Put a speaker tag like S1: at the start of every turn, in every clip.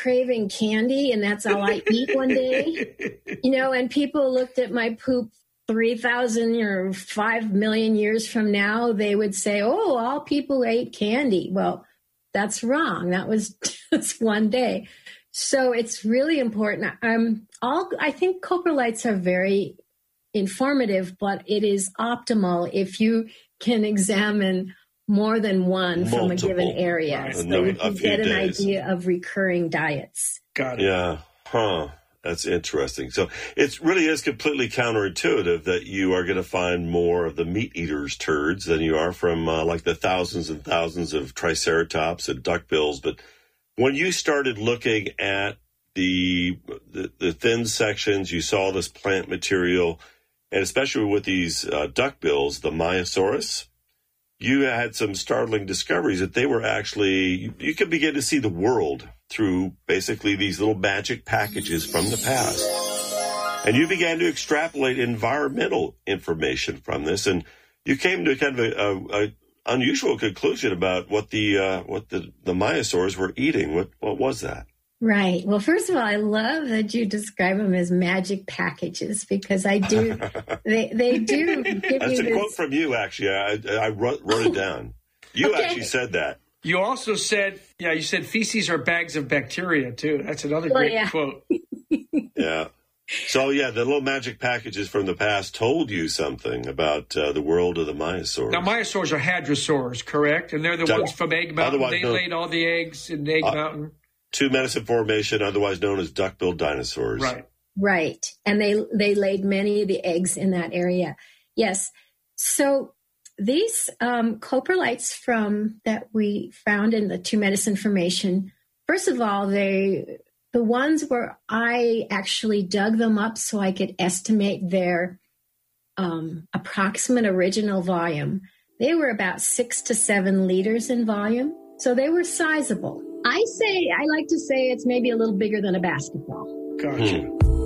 S1: craving candy and that's all I eat one day, and people looked at my poop 3,000 or 5 million years from now, they would say, oh, all people ate candy. Well, that's wrong. That was just one day. So it's really important. I think coprolites are very informative, but it is optimal if you can examine more than one from a given area. Right. So you can get an idea of recurring diets.
S2: Got it.
S3: Yeah. Huh. That's interesting. So it really is completely counterintuitive that you are going to find more of the meat eaters' turds than you are from like the thousands and thousands of triceratops and duckbills. But when you started looking at the thin sections, you saw this plant material, and especially with these duckbills, the Maiasaurus, you had some startling discoveries that they were actually, you could begin to see the world through basically these little magic packages from the past. And you began to extrapolate environmental information from this, and you came to kind of a unusual conclusion about what the Maiasaurs were eating. What was that?
S1: Right. Well, first of all, I love that you describe them as magic packages because I do. they do give
S3: That's
S1: you
S3: a quote from you, actually. I wrote it down. You actually said that.
S2: You also said, you said feces are bags of bacteria, too. That's another great quote.
S3: Yeah. So, the little magic packages from the past told you something about the world of the Maiasaurs.
S2: Now, Maiasaurs are hadrosaurs, correct? And they're the ones from Egg Mountain. They laid all the eggs in Egg Mountain.
S3: Two Medicine Formation, otherwise known as duck-billed dinosaurs.
S2: Right.
S1: Right. And they laid many of the eggs in that area. Yes. So these coprolites that we found in the Two Medicine Formation, first of all, the ones where I actually dug them up so I could estimate their approximate original volume, they were about 6 to 7 liters in volume. So they were sizable. I like to say it's maybe a little bigger than a basketball.
S2: Gotcha.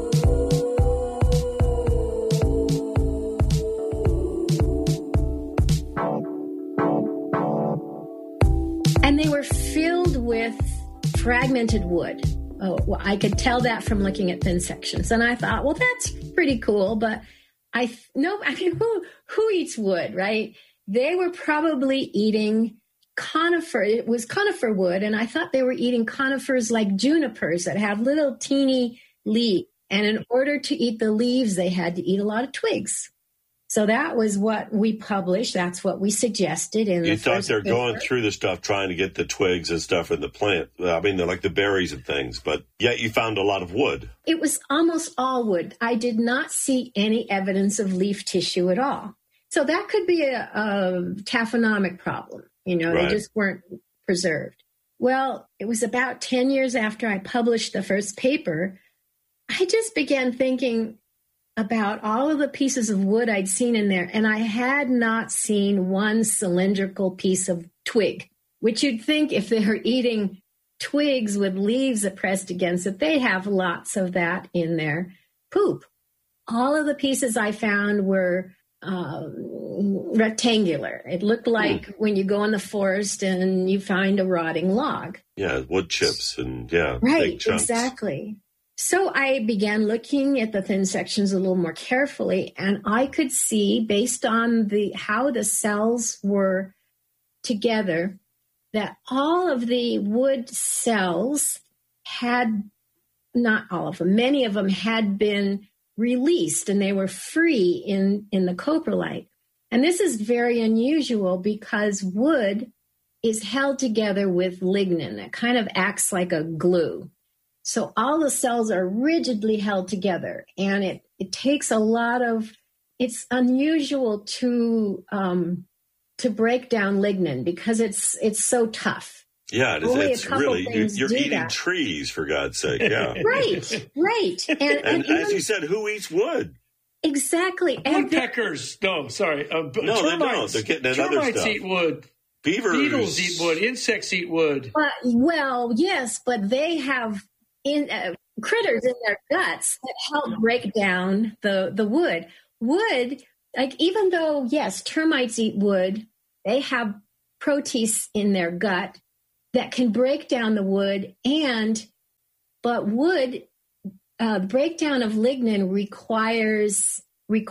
S1: And they were filled with fragmented wood. Oh, well, I could tell that from looking at thin sections. And I thought, well, that's pretty cool. But who eats wood, right? They were probably eating conifer. It was conifer wood, and I thought they were eating conifers like junipers that have little teeny leaves. And in order to eat the leaves, they had to eat a lot of twigs. So that was what we published. That's what we suggested in the first paper. You thought they're
S3: going through the stuff trying to get the twigs and stuff in the plant. I mean, they're like the berries and things, but yet you found a lot of wood.
S1: It was almost all wood. I did not see any evidence of leaf tissue at all. So that could be a taphonomic problem. They just weren't preserved. Well, it was about 10 years after I published the first paper, I just began thinking about all of the pieces of wood I'd seen in there, and I had not seen one cylindrical piece of twig, which you'd think if they were eating twigs with leaves pressed against it, they have lots of that in their poop. All of the pieces I found were rectangular. It looked like when you go in the forest and you find a rotting log.
S3: Yeah, wood chips and
S1: right,
S3: big chunks.
S1: Exactly. So I began looking at the thin sections a little more carefully, and I could see, based on how the cells were together, that all of the wood cells had, not all of them, many of them had been released, and they were free in the coprolite. And this is very unusual because wood is held together with lignin. It kind of acts like a glue. So all the cells are rigidly held together, and it takes a lot of, it's unusual to break down lignin because it's so tough.
S3: Yeah, it's really, you're eating that. Trees, for God's sake, yeah.
S1: Right.
S3: And as you said, who eats wood?
S1: Exactly.
S2: Woodpeckers. No, sorry.
S3: No, they don't. They're getting that other stuff.
S2: Termites eat wood.
S3: Beetles
S2: eat wood. Insects eat wood.
S1: Well, yes, but they have critters in their guts that help break down the wood. Wood, like even though, yes, termites eat wood, they have protease in their gut that can break down the wood and But wood, breakdown of lignin requires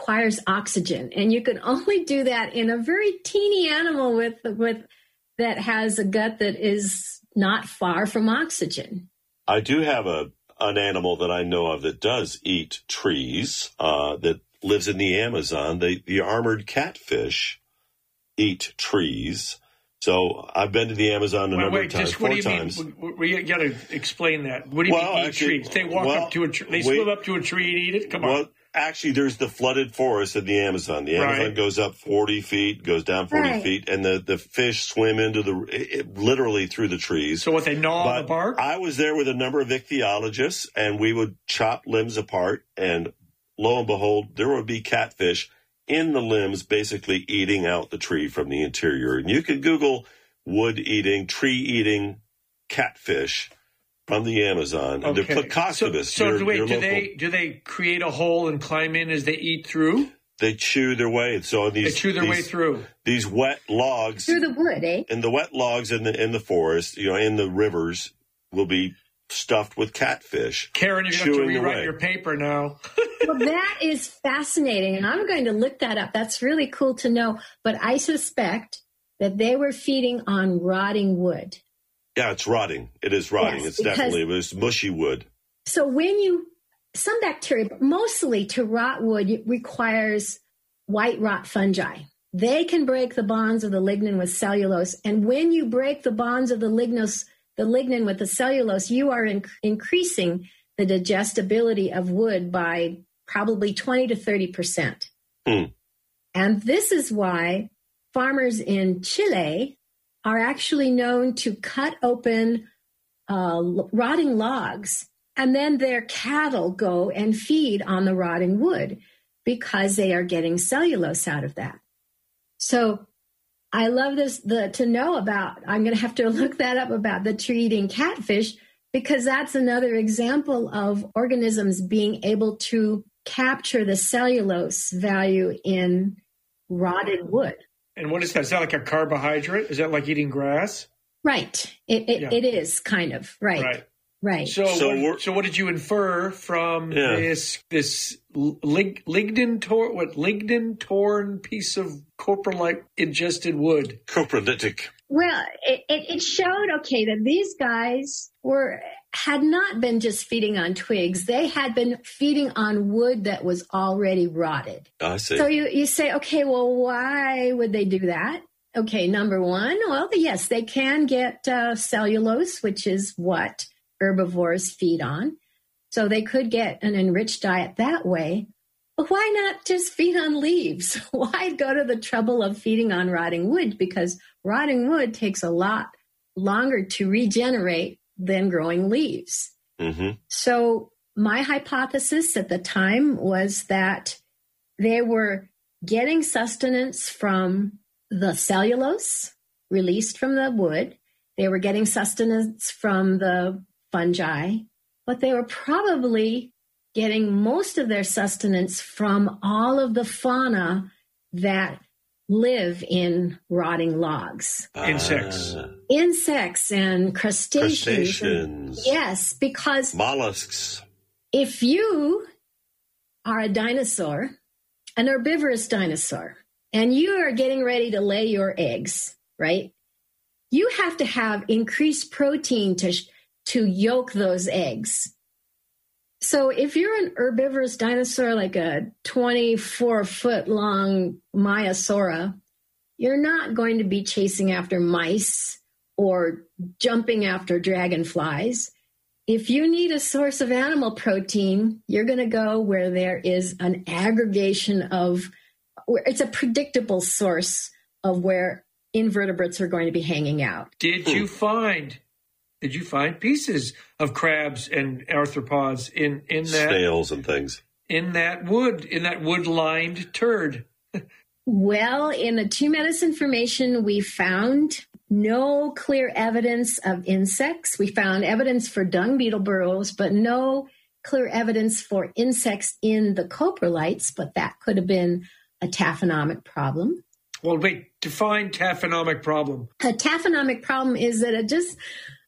S1: oxygen, and you can only do that in a very teeny animal with that has a gut that is not far from oxygen.
S3: I do have an animal that I know of that does eat trees, that lives in the Amazon. The armored catfish eat trees. So I've been to the Amazon a number of times, four times.
S2: You got to explain that. What do you mean eat trees? They walk up to a tree. They swim up to a tree and eat it? Come on.
S3: Well, actually, there's the flooded forest in the Amazon. The Amazon goes up 40 feet, goes down 40 feet, and the fish swim into literally through the trees.
S2: So what, they gnaw the bark?
S3: I was there with a number of ichthyologists, and we would chop limbs apart, and lo and behold, there would be catfish in the limbs, basically eating out the tree from the interior. And you can Google wood-eating, tree-eating catfish from the Amazon. And they're Plecostomus.
S2: So do they create a hole and climb in as they eat through?
S3: They chew their way. So
S2: they chew their way through
S3: these wet logs
S1: through the wood, eh?
S3: And the wet logs in the forest, in the rivers, will be stuffed with catfish.
S2: Karen, you're going to have to rewrite your paper now.
S1: Well, that is fascinating, and I'm going to look that up. That's really cool to know. But I suspect that they were feeding on rotting wood.
S3: Yeah, it's rotting. It is rotting. Yes, it was mushy wood.
S1: So some bacteria, but mostly to rot wood, it requires white rot fungi. They can break the bonds of the lignin with cellulose, and when you break the bonds of the lignin with the cellulose, you are increasing the digestibility of wood by probably 20 to 30%. And this is why farmers in Chile are actually known to cut open rotting logs, and then their cattle go and feed on the rotting wood because they are getting cellulose out of that. So I love this to know about. I'm going to have to look that up about the tree-eating catfish, because that's another example of organisms being able to capture the cellulose value in rotted wood.
S2: And what is that? Is that like a carbohydrate? Is that like eating grass?
S1: Right. It is kind of. Right.
S2: So what did you infer from this lignin torn piece of coprolite ingested wood?
S3: Coprolitic.
S1: Well, it showed, that these guys had not been just feeding on twigs. They had been feeding on wood that was already rotted.
S3: I see.
S1: So you say, well, why would they do that? Okay, number one, well, yes, they can get cellulose, which is what herbivores feed on. So they could get an enriched diet that way. But why not just feed on leaves? Why go to the trouble of feeding on rotting wood? Because rotting wood takes a lot longer to regenerate than growing leaves.
S3: Mm-hmm.
S1: So my hypothesis at the time was that they were getting sustenance from the cellulose released from the wood. They were getting sustenance from the fungi, but they were probably getting most of their sustenance from all of the fauna that live in rotting logs. Insects and crustaceans. Yes, because
S3: mollusks.
S1: If you are a dinosaur, an herbivorous dinosaur, and you are getting ready to lay your eggs, right? You have to have increased protein to yolk those eggs. So if you're an herbivorous dinosaur, like a 24-foot long Maiasaura, you're not going to be chasing after mice or jumping after dragonflies. If you need a source of animal protein, you're going to go where there is an aggregation where it's a predictable source of where invertebrates are going to be hanging out.
S2: Did you find pieces of crabs and arthropods in that
S3: snails and things
S2: in that wood-lined turd?
S1: Well, in the Two Medicine formation, we found no clear evidence of insects. We found evidence for dung beetle burrows, but no clear evidence for insects in the coprolites. But that could have been a taphonomic problem.
S2: Well, wait, define taphonomic problem.
S1: A taphonomic problem is that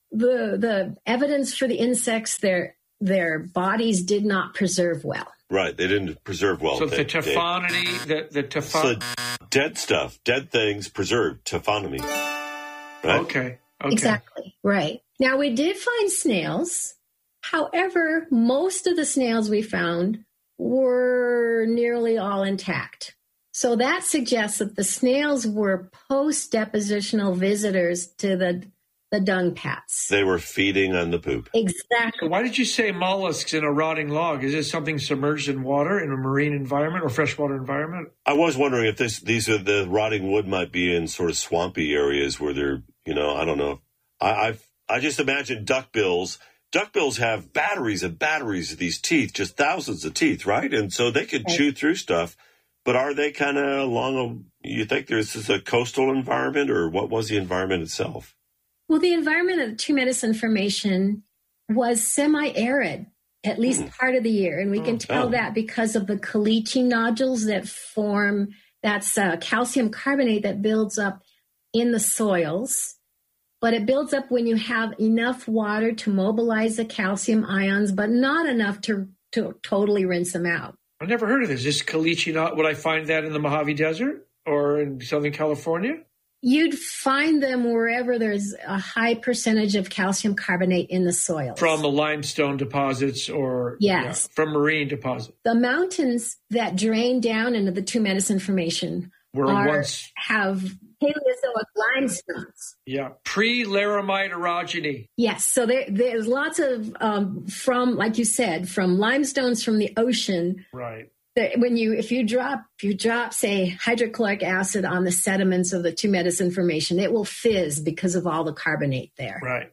S1: the evidence for the insects, their bodies did not preserve well.
S3: Right, they didn't preserve well.
S2: So the taphonomy,
S3: so dead stuff, dead things preserved, taphonomy. Right?
S2: Okay.
S1: Exactly, right. Now, we did find snails. However, most of the snails we found were nearly all intact. So that suggests that the snails were post-depositional visitors to the dung pats.
S3: They were feeding on the poop.
S1: Exactly.
S2: Why did you say mollusks in a rotting log? Is this something submerged in water in a marine environment or freshwater environment?
S3: I was wondering if these are the rotting wood might be in sort of swampy areas where they're, I don't know. I just imagine duckbills. Duckbills have batteries and batteries of these teeth, just thousands of teeth, right? And so they could chew through stuff. But are they kind of you think this is a coastal environment, or what was the environment itself?
S1: Well, the environment of the Two Medicine Formation was semi-arid, at least part of the year. And we can tell that because of the caliche nodules that form, that's calcium carbonate that builds up in the soils. But it builds up when you have enough water to mobilize the calcium ions, but not enough to totally rinse them out.
S2: I've never heard of this. Is caliche nodule? Would I find that in the Mojave Desert or in Southern California?
S1: You'd find them wherever there's a high percentage of calcium carbonate in the soils.
S2: From the limestone deposits or from marine deposits.
S1: The mountains that drain down into the Two Medicine Formation have Paleozoic limestones.
S2: Yeah, pre-laramide orogeny.
S1: Yes, so there's lots of, from, like you said, from limestones from the ocean.
S2: Right.
S1: If you drop, say, hydrochloric acid on the sediments of the Two Medicine Formation, it will fizz because of all the carbonate there.
S2: Right.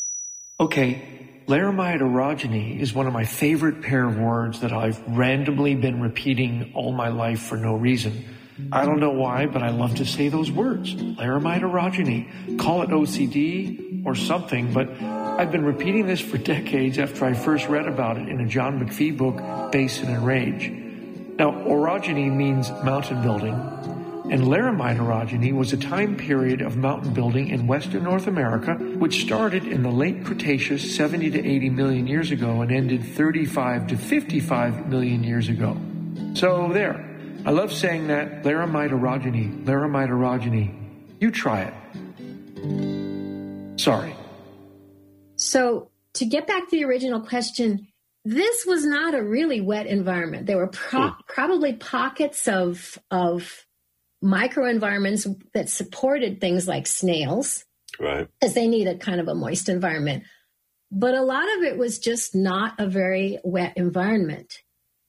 S2: Okay, laramide orogeny is one of my favorite pair of words that I've randomly been repeating all my life for no reason. I don't know why, but I love to say those words. Laramide orogeny. Call it OCD or something, but I've been repeating this for decades after I first read about it in a John McPhee book, Basin and Rage. Now, orogeny means mountain building, and laramide orogeny was a time period of mountain building in western North America, which started in the late Cretaceous 70 to 80 million years ago and ended 35 to 55 million years ago. So there. I love saying that. Laramide orogeny, laramide orogeny. You try it. Sorry. So to get back to the original question, this was not a really wet environment. There were probably pockets of microenvironments that supported things like snails.
S3: Right.
S1: Because they need a kind of a moist environment. But a lot of it was just not a very wet environment.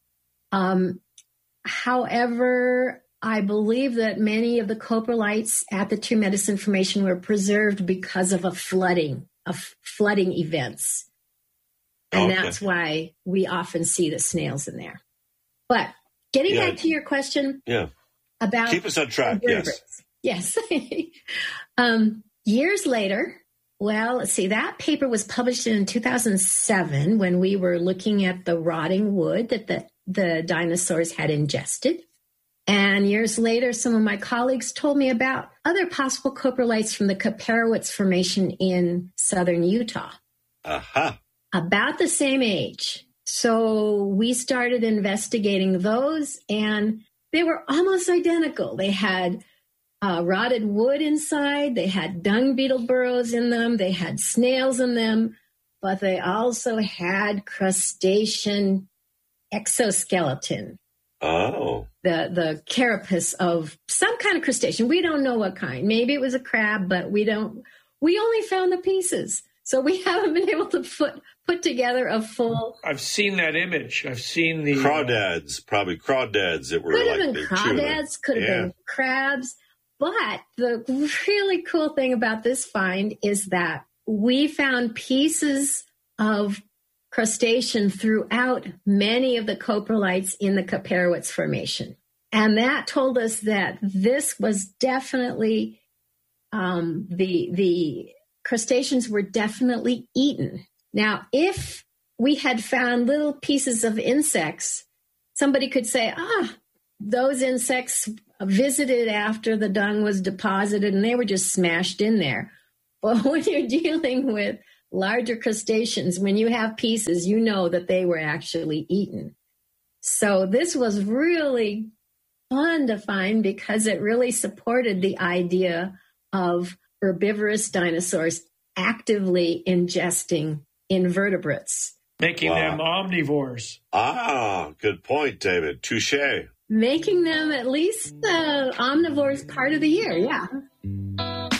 S1: However, I believe that many of the coprolites at the Two Medicine Formation were preserved because of flooding events. And that's why we often see the snails in there. But getting back to your question about...
S3: Keep us on track,
S1: yes. Years later, well, let's see, that paper was published in 2007 when we were looking at the rotting wood that the dinosaurs had ingested. And years later, some of my colleagues told me about other possible coprolites from the Kaparowitz Formation in southern Utah.
S3: Aha.
S1: About the same age. So we started investigating those, and they were almost identical. They had rotted wood inside. They had dung beetle burrows in them. They had snails in them, but they also had crustacean exoskeleton.
S3: Oh.
S1: The carapace of some kind of crustacean. We don't know what kind. Maybe it was a crab, but we only found the pieces. So we haven't been able to put together a full...
S2: I've seen that image. I've seen the...
S3: Crawdads, probably crawdads that were
S1: could
S3: like...
S1: Could have been crawdads, could have been crabs. But the really cool thing about this find is that we found pieces of crustacean throughout many of the coprolites in the Kaparowitz Formation. And that told us that this was definitely, the crustaceans were definitely eaten. Now, if we had found little pieces of insects, somebody could say, those insects visited after the dung was deposited and they were just smashed in there. But when you're dealing with larger crustaceans, when you have pieces, you know that they were actually eaten. So this was really fun to find because it really supported the idea of herbivorous dinosaurs actively ingesting invertebrates.
S2: Making them omnivores.
S3: Ah, good point, David. Touche.
S1: Making them at least omnivores part of the year, yeah.